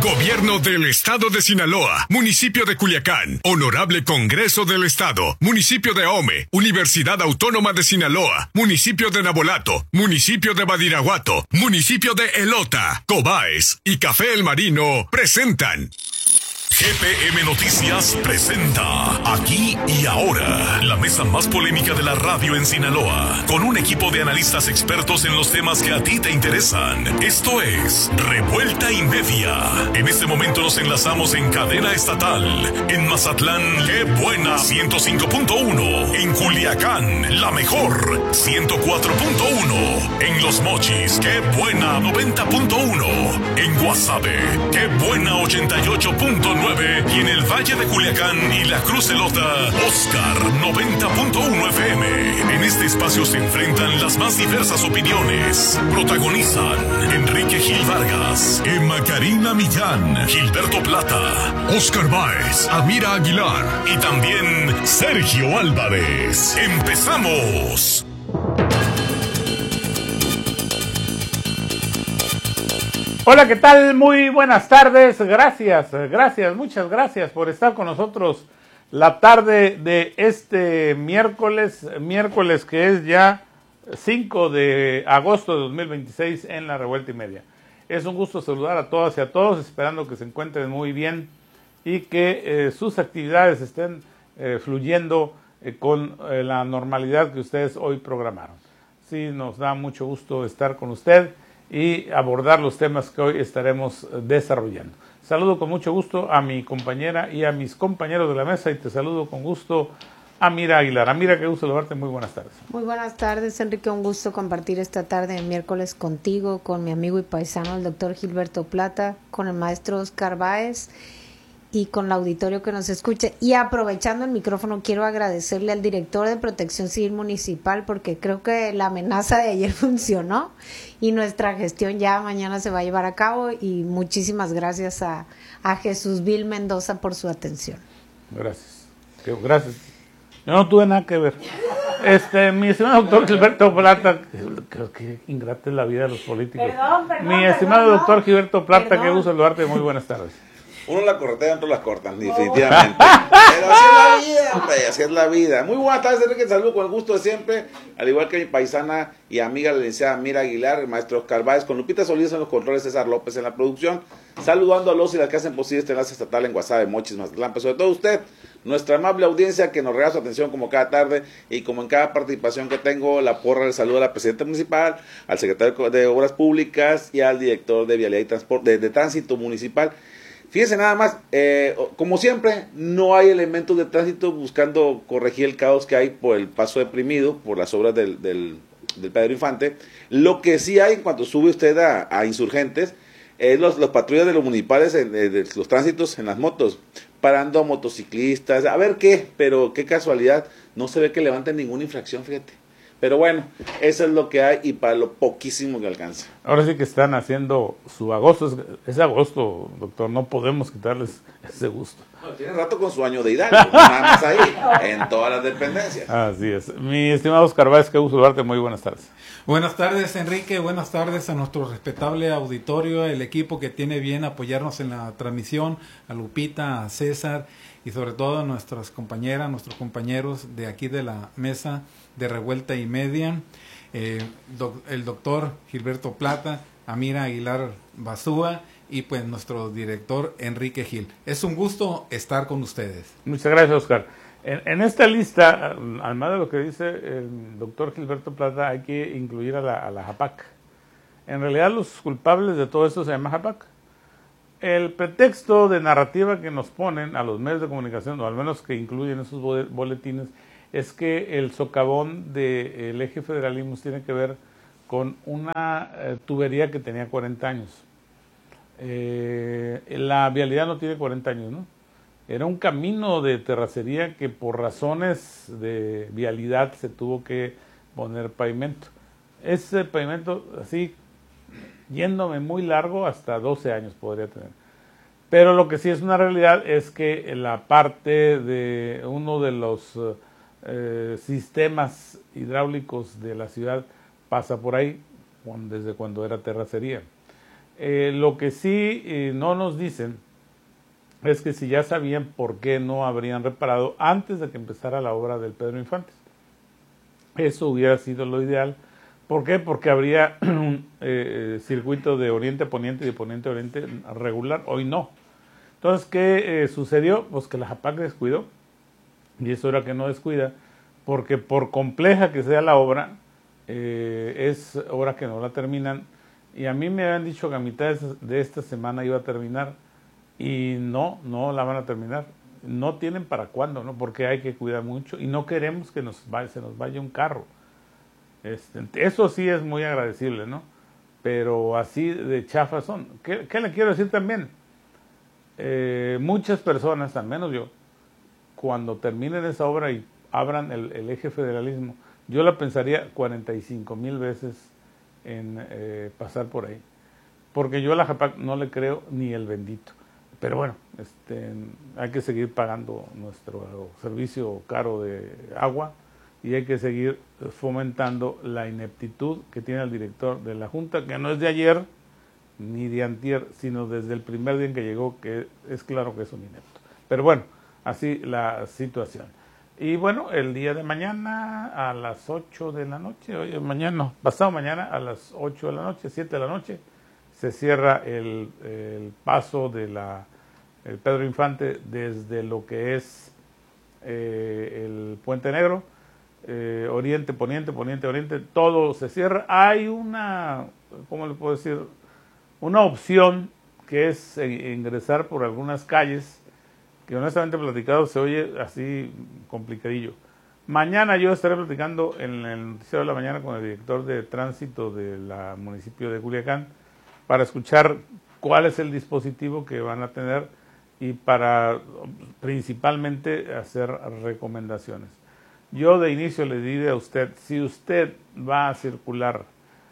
Gobierno del Estado de Sinaloa, Municipio de Culiacán, Honorable Congreso del Estado, Municipio de Ahome, Universidad Autónoma de Sinaloa, Municipio de Nabolato, Municipio de Badiraguato, Municipio de Elota, Cobaes y Café El Marino presentan GPM Noticias presenta Aquí y Ahora, la mesa más polémica de la radio en Sinaloa, con un equipo de analistas expertos en los temas que a ti te interesan. Esto es Revuelta y Media. En este momento nos enlazamos en cadena estatal. En Mazatlán, ¡qué buena! 105.1. En Culiacán, la mejor, 104.1. En Los Mochis, ¡qué buena! 90.1. En Guasave, ¡qué buena! 88.9. Y en el Valle de Culiacán y la Cruz Elota, Oscar 90.1 FM. En este espacio se enfrentan las más diversas opiniones. Protagonizan Enrique Gil Vargas, Emma Karina Millán, Gilberto Plata, Oscar Báez, Amira Aguilar y también Sergio Álvarez. ¡Empezamos! Hola, ¿qué tal? Muy buenas tardes. Muchas gracias por estar con nosotros la tarde de este miércoles que es ya 5 de agosto de 2026 en la Revuelta y Media. Es un gusto saludar a todas y a todos, esperando que se encuentren muy bien y que sus actividades estén fluyendo con la normalidad que ustedes hoy programaron. Sí, nos da mucho gusto estar con usted y abordar los temas que hoy estaremos desarrollando. Saludo con mucho gusto a mi compañera y a mis compañeros de la mesa y te saludo con gusto a Amira Aguilar. Amira, qué gusto saludarte, muy buenas tardes. Muy buenas tardes, Enrique, un gusto compartir esta tarde de miércoles contigo, con mi amigo y paisano, el doctor Gilberto Plata, con el maestro Oscar Báez y con el auditorio que nos escuche. Y aprovechando el micrófono, quiero agradecerle al director de Protección Civil Municipal, porque creo que la amenaza de ayer funcionó y nuestra gestión ya mañana se va a llevar a cabo, y muchísimas gracias a Jesús Vil Mendoza por su atención. Gracias. Gracias. Yo no tuve nada que ver. Mi estimado doctor Gilberto Plata, que ingrata es la vida de los políticos. Mi estimado doctor Gilberto Plata, qué gusto saludarte, muy buenas tardes. Uno la corretea, otros la cortan, definitivamente. Pero así es la vida, hombre, así es la vida. Muy buenas tardes, Enrique, saludo con el gusto de siempre, al igual que mi paisana y amiga, la licenciada Amira Aguilar, el maestro Oscar Báez, con Lupita Solís en los controles, César López en la producción, saludando a los y las que hacen posible este enlace estatal en Guasave, Mochis, Mazatlán, pero sobre todo usted, nuestra amable audiencia que nos regala su atención como cada tarde, y como en cada participación que tengo, la porra del saludo a la presidenta municipal, al secretario de Obras Públicas y al director de Vialidad y Transporte, de Tránsito Municipal. Fíjense nada más, como siempre, no hay elementos de tránsito buscando corregir el caos que hay por el paso deprimido, por las obras del Pedro Infante. Lo que sí hay, en cuanto sube usted a Insurgentes, es los patrullas de los municipales, de los tránsitos en las motos, parando a motociclistas, a ver qué, pero qué casualidad, no se ve que levanten ninguna infracción, fíjate. Pero bueno, eso es lo que hay y para lo poquísimo que alcanza. Ahora sí que están haciendo su agosto, es agosto, doctor, no podemos quitarles ese gusto. Bueno, tiene rato con su año de Hidalgo, nada más ahí, en todas las dependencias. Así es. Mi estimado Oscar Báez, qué gusto saludarte, muy buenas tardes. Buenas tardes, Enrique, buenas tardes a nuestro respetable auditorio, el equipo que tiene bien apoyarnos en la transmisión, a Lupita, a César y sobre todo a nuestras compañeras, nuestros compañeros de aquí de la mesa de Revuelta y Media, el doctor Gilberto Plata, Amira Aguilar Basúa y pues nuestro director Enrique Gil. Es un gusto estar con ustedes. Muchas gracias, Oscar. En esta lista, además de lo que dice el doctor Gilberto Plata, hay que incluir a la JAPAC. En realidad los culpables de todo esto se llama JAPAC. El pretexto de narrativa que nos ponen a los medios de comunicación, o al menos que incluyen esos boletines, es que el socavón del eje Federalismo tiene que ver con una tubería que tenía 40 años. La vialidad no tiene 40 años, ¿no? Era un camino de terracería que por razones de vialidad se tuvo que poner pavimento. Ese pavimento, así, yéndome muy largo, hasta 12 años podría tener. Pero lo que sí es una realidad es que la parte de uno de los sistemas hidráulicos de la ciudad pasa por ahí desde cuando era terracería. Lo que sí no nos dicen es que si ya sabían por qué no habrían reparado antes de que empezara la obra del Pedro Infante. Eso hubiera sido lo ideal. ¿Por qué? Porque habría un circuito de oriente a poniente y de poniente a oriente regular. Hoy no. Entonces, ¿qué sucedió? Pues que la JAPAC descuidó, y es hora que no descuida, porque por compleja que sea la obra, es hora que no la terminan. Y a mí me habían dicho que a mitad de esta semana iba a terminar, y no la van a terminar. No tienen para cuándo, ¿no? Porque hay que cuidar mucho y no queremos que se nos vaya un carro. Eso sí es muy agradecible, ¿no? Pero así de chafas son. ¿Qué le quiero decir también? Muchas personas, al menos yo, cuando terminen esa obra y abran el eje federalismo, yo la pensaría 45,000 veces en pasar por ahí. Porque yo a la JAPAC no le creo ni el bendito. Pero bueno, hay que seguir pagando nuestro servicio caro de agua y hay que seguir fomentando la ineptitud que tiene el director de la Junta, que no es de ayer ni de antier, sino desde el primer día en que llegó, que es claro que es un inepto. Pero bueno, así la situación. Y bueno, el día de mañana a las 8 de la noche, pasado mañana a las 8 de la noche, 7 de la noche, se cierra el paso de el Pedro Infante desde lo que es el Puente Negro, oriente, poniente, poniente, oriente, todo se cierra. Hay una, ¿cómo le puedo decir? Una opción que es ingresar por algunas calles, que honestamente platicado se oye así complicadillo. Mañana yo estaré platicando en el noticiero de la mañana con el director de tránsito del municipio de Culiacán para escuchar cuál es el dispositivo que van a tener y para principalmente hacer recomendaciones. Yo de inicio le diré a usted, si usted va a circular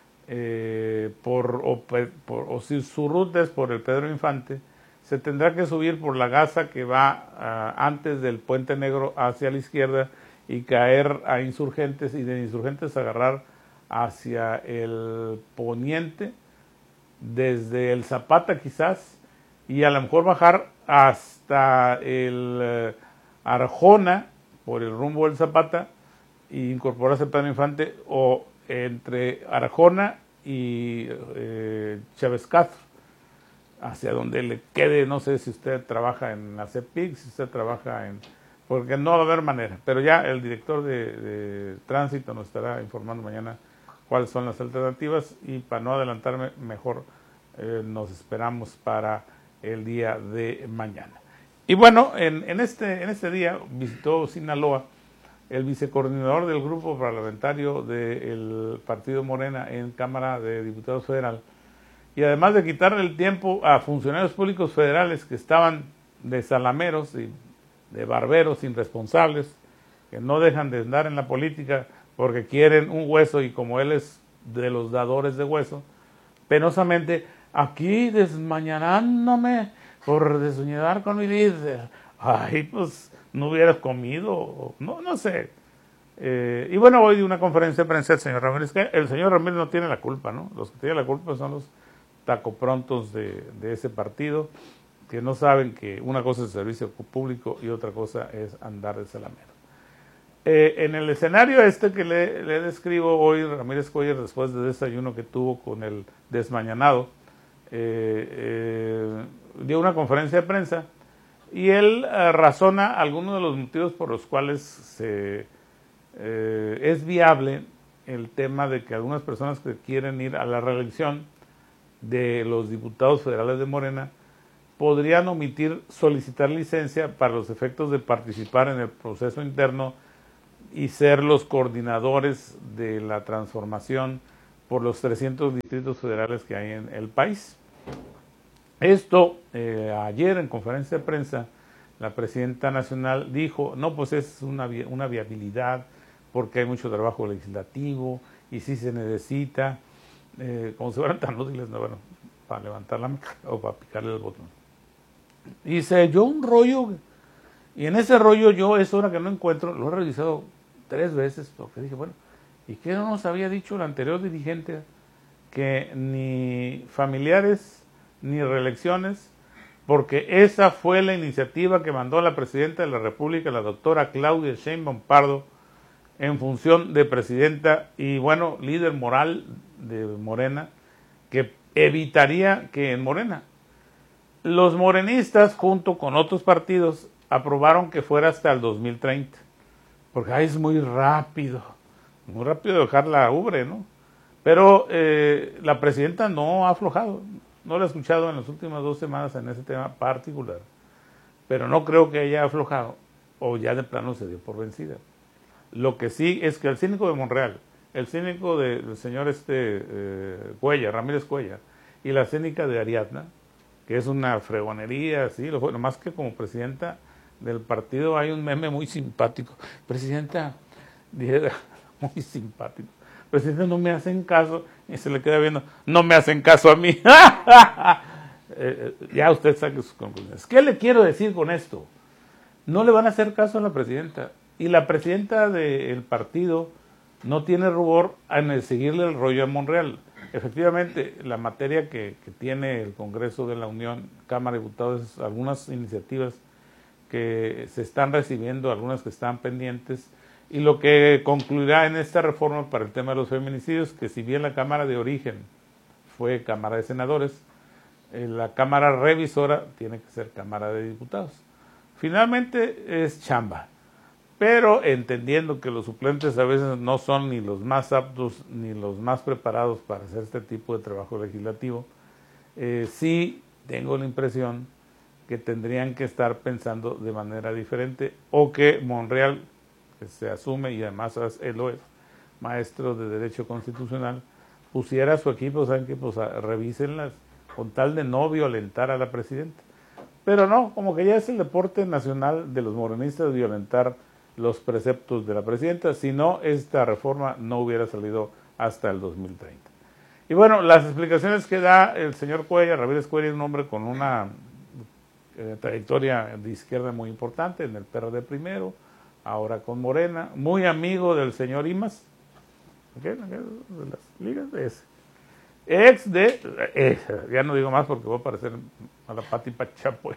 o si su ruta es por el Pedro Infante, se tendrá que subir por la Gaza que va antes del Puente Negro hacia la izquierda y caer a Insurgentes, y de Insurgentes agarrar hacia el poniente, desde el Zapata quizás, y a lo mejor bajar hasta el Arjona por el rumbo del Zapata e incorporarse al Pedro Infante, o entre Arjona y Chávez Castro, hacia donde le quede. No sé si usted trabaja en la CEPIC, si usted trabaja porque no va a haber manera, pero ya el director de tránsito nos estará informando mañana cuáles son las alternativas, y para no adelantarme, mejor nos esperamos para el día de mañana. Y bueno, en este día visitó Sinaloa el vicecoordinador del grupo parlamentario del Partido Morena en Cámara de Diputados Federal, y además de quitarle el tiempo a funcionarios públicos federales que estaban de salameros y de barberos irresponsables, que no dejan de andar en la política porque quieren un hueso, y como él es de los dadores de hueso, penosamente, aquí desmañanándome por desuñar con mi líder. Ay, pues no hubieras comido, no sé. Y bueno, hoy de una conferencia de prensa el señor Ramírez, que el señor Ramírez no tiene la culpa, ¿no? Los que tienen la culpa son los tacoprontos de ese partido, que no saben que una cosa es el servicio público y otra cosa es andar de salamero. En el escenario que le describo hoy, Ramírez Cuellar, después del desayuno que tuvo con el desmañanado, dio una conferencia de prensa, y él razona algunos de los motivos por los cuales es viable el tema de que algunas personas que quieren ir a la reelección de los diputados federales de Morena podrían omitir solicitar licencia para los efectos de participar en el proceso interno y ser los coordinadores de la transformación por los 300 distritos federales que hay en el país. Esto, ayer en conferencia de prensa, la presidenta nacional dijo, no, pues es una viabilidad porque hay mucho trabajo legislativo y sí se necesita, como si fueran tan útiles, no, bueno, para levantar la mano o para picarle el botón. Y se dio un rollo, y en ese rollo yo, es hora que no encuentro, lo he revisado 3 veces, porque dije, bueno, ¿y qué no nos había dicho el anterior dirigente que ni familiares ni reelecciones, porque esa fue la iniciativa que mandó la presidenta de la República, la doctora Claudia Sheinbaum Pardo, en función de presidenta y, bueno, líder moral de Morena, que evitaría que en Morena los morenistas, junto con otros partidos, aprobaron que fuera hasta el 2030, porque es muy rápido dejar la ubre, ¿no? Pero la presidenta no ha aflojado, no la he escuchado en las últimas 2 semanas en ese tema particular, pero no creo que haya aflojado, o ya de plano se dio por vencida. Lo que sí es que el cínico de Monreal, el cínico del señor Cuellar, Ramírez Cuellar, y la cínica de Ariadna, que es una fregonería, sí, nomás que como presidenta del partido hay un meme muy simpático. Presidenta, muy simpático. Presidenta, no me hacen caso, y se le queda viendo, no me hacen caso a mí. Ya usted saque sus conclusiones. ¿Qué le quiero decir con esto? No le van a hacer caso a la presidenta, y la presidenta del partido no tiene rubor en seguirle el rollo a Monreal. Efectivamente, la materia que tiene el Congreso de la Unión, Cámara de Diputados, es algunas iniciativas que se están recibiendo, algunas que están pendientes, y lo que concluirá en esta reforma para el tema de los feminicidios, que si bien la Cámara de origen fue Cámara de Senadores, la Cámara revisora tiene que ser Cámara de Diputados. Finalmente es chamba, pero entendiendo que los suplentes a veces no son ni los más aptos ni los más preparados para hacer este tipo de trabajo legislativo, sí tengo la impresión que tendrían que estar pensando de manera diferente, o que Monreal, que se asume y además él lo es, maestro de Derecho Constitucional, pusiera a su equipo, ¿saben qué? Pues revísenlas con tal de no violentar a la presidenta. Pero no, como que ya es el deporte nacional de los morenistas violentar los preceptos de la presidenta, si no, esta reforma no hubiera salido hasta el 2030. Y bueno, las explicaciones que da el señor Cuellar, Ramírez Cuellar, un hombre con una trayectoria de izquierda muy importante, en el PRD primero, ahora con Morena, muy amigo del señor Imas, de las ligas de ese. Ex de, ya no digo más porque voy a parecer a la Pati Pachapoy,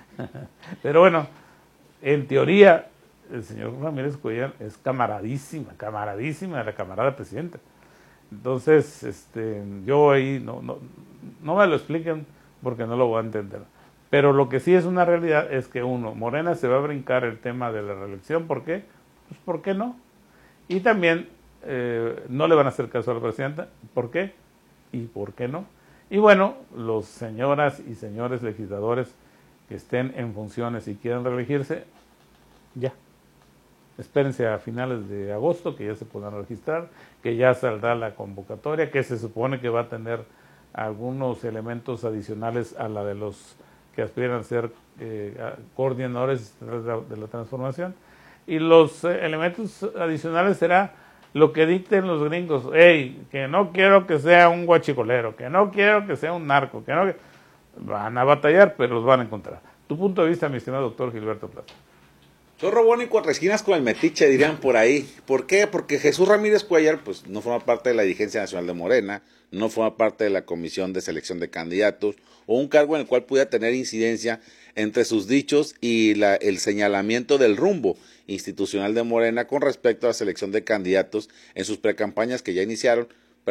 pero bueno, en teoría el señor Ramírez Cuellar es camaradísima de la camarada presidenta. Entonces, yo ahí no me lo expliquen porque no lo voy a entender. Pero lo que sí es una realidad es que Morena se va a brincar el tema de la reelección. ¿Por qué? Pues ¿por qué no? Y también no le van a hacer caso a la presidenta. ¿Por qué? ¿Y por qué no? Y bueno, los señoras y señores legisladores que estén en funciones y quieran reelegirse, ya. Espérense a finales de agosto, que ya se podrán registrar, que ya saldrá la convocatoria, que se supone que va a tener algunos elementos adicionales a la de los que aspiran a ser coordinadores de la transformación. Y los elementos adicionales será lo que dicten los gringos. Hey, que no quiero que sea un guachicolero, que no quiero que sea un narco, que no... Van a batallar, pero los van a encontrar. Tu punto de vista, mi estimado doctor Gilberto Plata. Zorro bueno y cuatro esquinas con el metiche, dirían por ahí. ¿Por qué? Porque Jesús Ramírez Cuellar pues no forma parte de la dirigencia nacional de Morena, no forma parte de la comisión de selección de candidatos, o un cargo en el cual pudiera tener incidencia entre sus dichos y el señalamiento del rumbo institucional de Morena con respecto a la selección de candidatos en sus precampañas que ya iniciaron,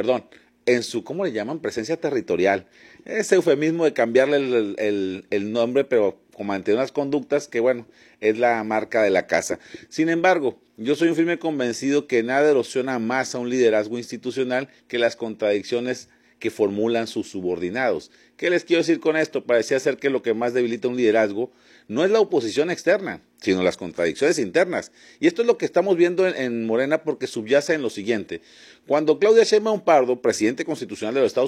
en su, ¿cómo le llaman? Presencia territorial. Ese eufemismo de cambiarle el nombre, pero con mantener unas conductas que, bueno, es la marca de la casa. Sin embargo, yo soy un firme convencido que nada erosiona más a un liderazgo institucional que las contradicciones que formulan sus subordinados. ¿Qué les quiero decir con esto? Parecía ser que lo que más debilita un liderazgo no es la oposición externa, sino las contradicciones internas. Y esto es lo que estamos viendo en Morena porque subyace en lo siguiente. Cuando Claudia Sheinbaum Pardo, presidente constitucional de los Estados